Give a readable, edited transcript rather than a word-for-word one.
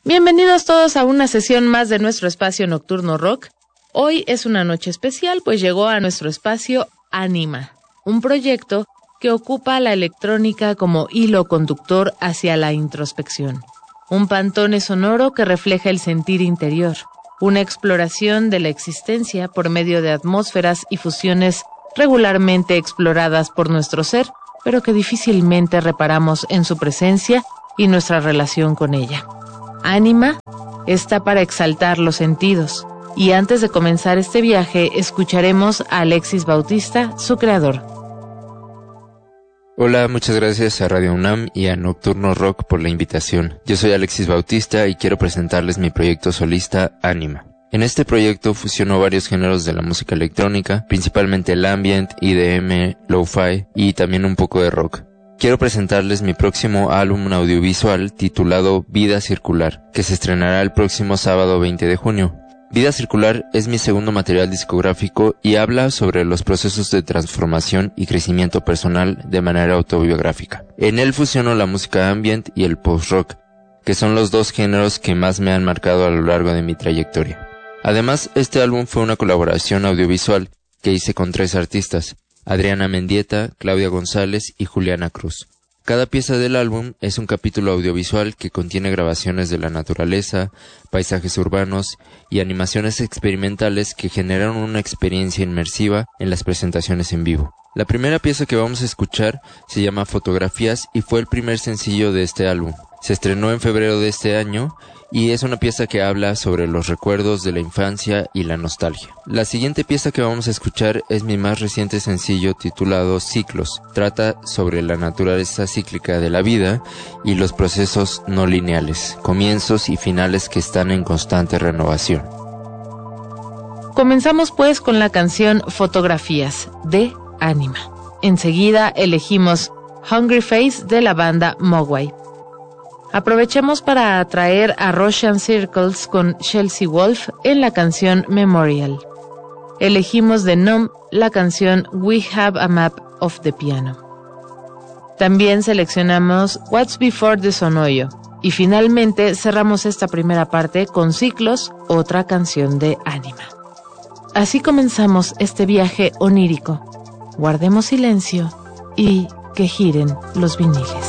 Bienvenidos todos a una sesión más de nuestro espacio Nocturno Rock. Hoy es una noche especial, pues llegó a nuestro espacio Anima, un proyecto que ocupa la electrónica como hilo conductor hacia la introspección. Un pantone sonoro que refleja el sentir interior, una exploración de la existencia por medio de atmósferas y fusiones regularmente exploradas por nuestro ser, pero que difícilmente reparamos en su presencia y nuestra relación con ella. Anima está para exaltar los sentidos, y antes de comenzar este viaje escucharemos a Alexis Bautista, su creador. Hola, muchas gracias a Radio UNAM y a Nocturno Rock por la invitación. Yo soy Alexis Bautista y quiero presentarles mi proyecto solista Anima. En este proyecto fusiono varios géneros de la música electrónica, principalmente el ambient, EDM, lo-fi y también un poco de rock. Quiero presentarles mi próximo álbum audiovisual titulado Vida Circular, que se estrenará el próximo sábado 20 de junio. Vida Circular es mi segundo material discográfico y habla sobre los procesos de transformación y crecimiento personal de manera autobiográfica. En él fusiono la música ambient y el post-rock, que son los dos géneros que más me han marcado a lo largo de mi trayectoria. Además, este álbum fue una colaboración audiovisual que hice con 3 artistas: Adriana Mendieta, Claudia González y Juliana Cruz. Cada pieza del álbum es un capítulo audiovisual que contiene grabaciones de la naturaleza, paisajes urbanos y animaciones experimentales que generan una experiencia inmersiva en las presentaciones en vivo. La primera pieza que vamos a escuchar se llama Fotografías y fue el primer sencillo de este álbum. Se estrenó en febrero de este año y es una pieza que habla sobre los recuerdos de la infancia y la nostalgia. La siguiente pieza que vamos a escuchar es mi más reciente sencillo titulado Ciclos. Trata sobre la naturaleza cíclica de la vida y los procesos no lineales, comienzos y finales que están en constante renovación. Comenzamos pues con la canción Fotografías de Anima. Enseguida elegimos Hungry Face de la banda Mogwai. Aprovechemos para atraer a Russian Circles con Chelsea Wolfe en la canción Memorial. Elegimos de Numb la canción We Have a Map of the Piano. También seleccionamos What's Before the Sonoyo. Y finalmente cerramos esta primera parte con Ciclos, otra canción de Anima. Así comenzamos este viaje onírico. Guardemos silencio y que giren los viniles.